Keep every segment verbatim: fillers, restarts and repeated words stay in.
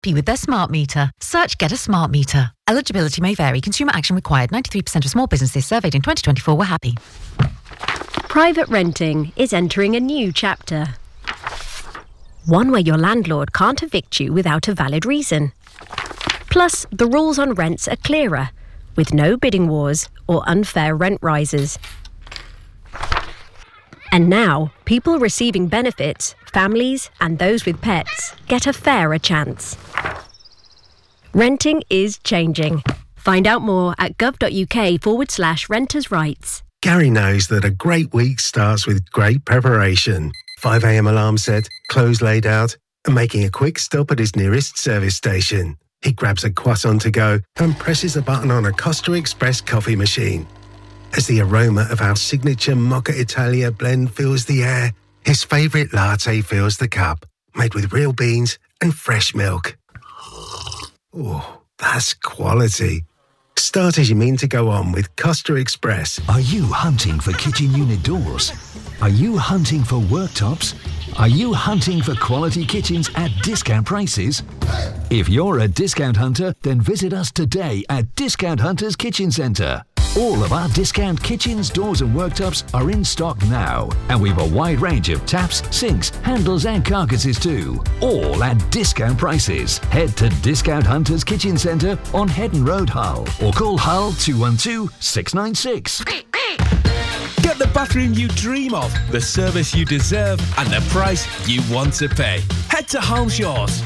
happy with their smart meter. Search Get a Smart Meter. Eligibility may vary. Consumer action required. ninety-three percent of small businesses surveyed in twenty twenty-four were happy. Private renting is entering a new chapter. One where your landlord can't evict you without a valid reason. Plus, the rules on rents are clearer, with no bidding wars or unfair rent rises. And now, people receiving benefits, families and those with pets, get a fairer chance. Renting is changing. Find out more at gov.uk forward slash renters' rights. Gary knows that a great week starts with great preparation. five a.m. alarm set, clothes laid out, and making a quick stop at his nearest service station. He grabs a croissant to go and presses a button on a Costa Express coffee machine. As the aroma of our signature Mocha Italia blend fills the air, his favourite latte fills the cup, made with real beans and fresh milk. Oh, that's quality. Start as you mean to go on with Costa Express. Are you hunting for kitchen unit doors? Are you hunting for worktops? Are you hunting for quality kitchens at discount prices? If you're a discount hunter, then visit us today at Discount Hunters Kitchen Centre. All of our discount kitchens, doors and worktops are in stock now. And we've a wide range of taps, sinks, handles and carcasses too. All at discount prices. Head to Discount Hunters Kitchen Centre on Headon Road, Hull. Or call Hull two one two, six nine six. Get the bathroom you dream of, the service you deserve and the price you want to pay. Head to Holmshaw's.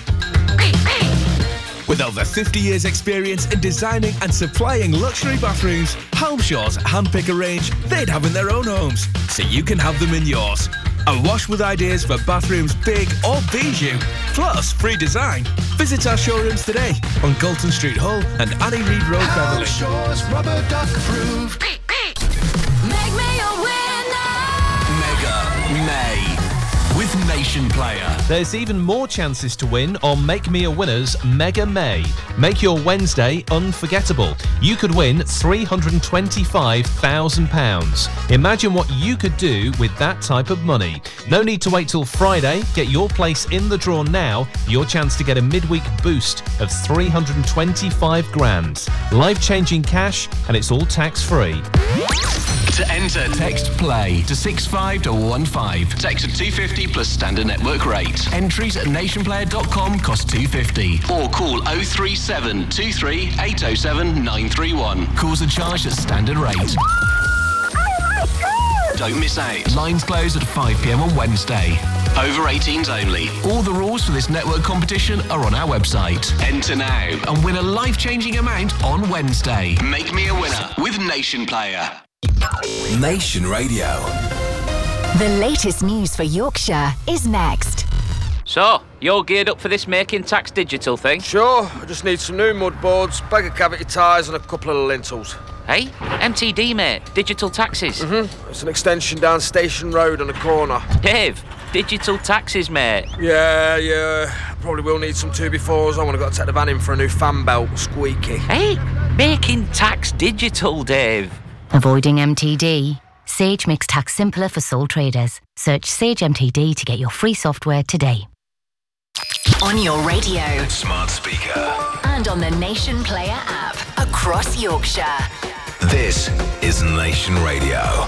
With over fifty years experience in designing and supplying luxury bathrooms, Holmshaw's handpick a range they'd have in their own homes, so you can have them in yours. Awash with ideas for bathrooms big or bijou, plus free design. Visit our showrooms today on Galton Street, Hull and Annie Reid Road, Beverley. Holmshaw's rubber duck approved. Make me a winner! Mega May with Nation Player. There's even more chances to win on Make Me a Winner's Mega May. Make your Wednesday unforgettable. You could win three hundred twenty-five thousand pounds. Imagine what you could do with that type of money. No need to wait till Friday. Get your place in the draw now. Your chance to get a midweek boost of three hundred twenty-five grand. Life-changing cash, and it's all tax-free. To enter, text PLAY to six five one one five. Text at two fifty plus standard network rate. Entries at nationplayer dot com cost two fifty. Or call oh three seven two three eight oh seven nine three one. Calls are charged at standard rate. Don't miss out. Lines close at five p.m. on Wednesday. Over eighteens only. All the rules for this network competition are on our website. Enter now and win a life-changing amount on Wednesday. Make me a winner with Nation Player. Nation Radio. The latest news for Yorkshire is next. So, you're geared up for this Making Tax Digital thing? Sure, I just need some new mud boards, bag of cavity tyres and a couple of lintels. Hey, M T D, mate. Digital taxes. Mm-hmm. It's an extension down Station Road on a corner. Dave, digital taxes, mate. Yeah, yeah. Probably will need some two befores. I want to go take the van in for a new fan belt, squeaky. Hey, Making Tax Digital, Dave. Avoiding M T D? Sage makes tax simpler for sole traders. Search Sage M T D to get your free software today. On your radio. Smart speaker. And on the Nation Player app. Across Yorkshire. This is Nation Radio.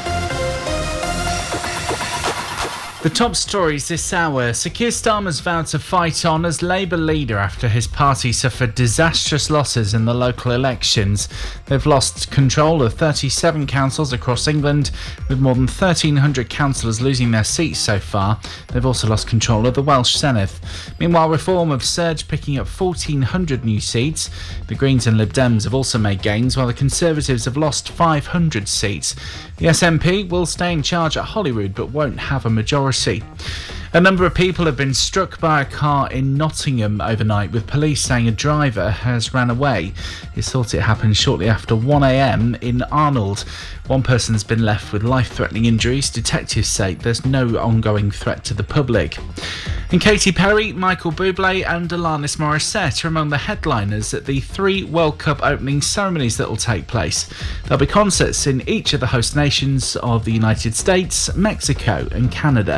The top stories this hour. Sir Keir Starmer's vowed to fight on as Labour leader after his party suffered disastrous losses in the local elections. They've lost control of thirty-seven councils across England, with more than thirteen hundred councillors losing their seats so far. They've also lost control of the Welsh Senedd. Meanwhile, Reform have surged, picking up fourteen hundred new seats. The Greens and Lib Dems have also made gains, while the Conservatives have lost five hundred seats. The S N P will stay in charge at Holyrood but won't have a majority. A number of people have been struck by a car in Nottingham overnight, with police saying a driver has ran away. It's thought it happened shortly after one a.m. in Arnold. One person has been left with life-threatening injuries. Detectives say there's no ongoing threat to the public. And Katy Perry, Michael Bublé and Alanis Morissette are among the headliners at the three World Cup opening ceremonies that will take place. There'll be concerts in each of the host nations of the United States, Mexico and Canada.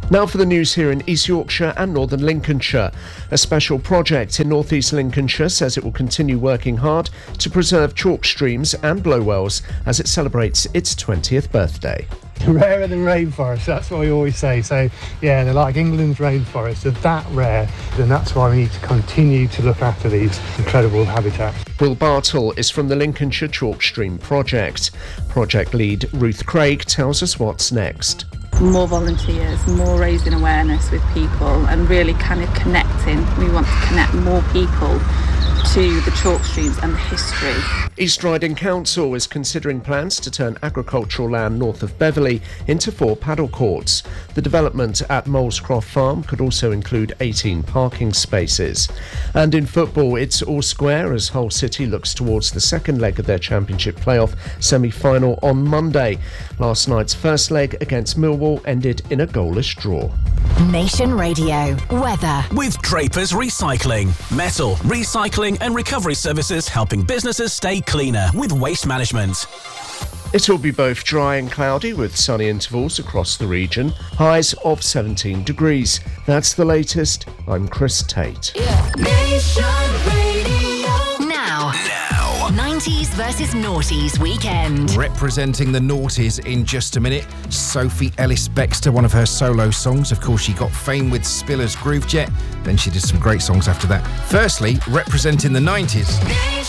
Now for the news here in East Yorkshire and Northern Lincolnshire. A special project in North East Lincolnshire says it will continue working hard to preserve chalk streams and blowwells as it celebrates its twentieth birthday. Rarer than rainforest, that's what we always say. So, yeah, they're like England's rainforests. They're that rare, and that's why we need to continue to look after these incredible habitats. Will Bartle is from the Lincolnshire Chalk Stream Project. Project lead Ruth Craig tells us what's next. More volunteers, more raising awareness with people and really kind of connecting. We want to connect more people to the chalk streams and the history. East Riding Council is considering plans to turn agricultural land north of Beverley into four paddle courts. The development at Molescroft Farm could also include eighteen parking spaces. And in football, it's all square as Hull City looks towards the second leg of their Championship playoff semi-final on Monday. Last night's first leg against Millwall ended in a goalless draw. Nation Radio weather with Draper's Recycling, metal recycling and recovery services, helping businesses stay cleaner with waste management. It'll be both dry and cloudy with sunny intervals across the region. Highs of seventeen degrees. That's the latest. I'm Chris Tate. Yeah. Nation Radio. Now. Now. nineties versus noughties weekend. Representing the noughties in just a minute, Sophie Ellis-Bextor, one of her solo songs. Of course, she got fame with Spiller's Groove Jet. Then she did some great songs after that. Firstly, representing the nineties.